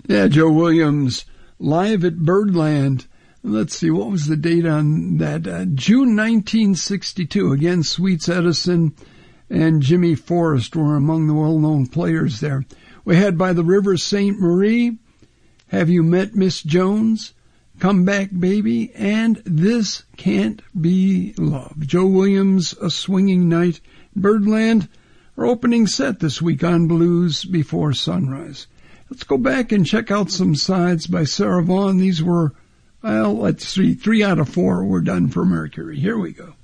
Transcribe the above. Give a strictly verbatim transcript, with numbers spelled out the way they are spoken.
Yeah, Joe Williams, live at Birdland. Let's see, what was the date on that? Uh, June nineteen sixty-two. Again, Sweets Edison and Jimmy Forrest were among the well-known players there. We had By the River Saint Marie, Have You Met Miss Jones, Come Back Baby, and This Can't Be Love. Joe Williams, A Swinging Night, Birdland, our opening set this week on Blues Before Sunrise. Let's go back and check out some sides by Sarah Vaughan. These were, well, let's see, three out of four were done for Mercury. Here we go.